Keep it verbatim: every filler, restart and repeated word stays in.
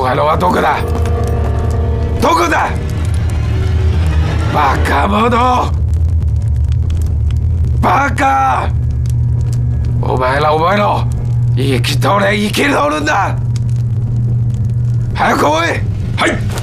前らはどこだ、どこだ、バカ者、バカ。お前らお前ら生きとれ、生きとるんだ。早く来い。 はい。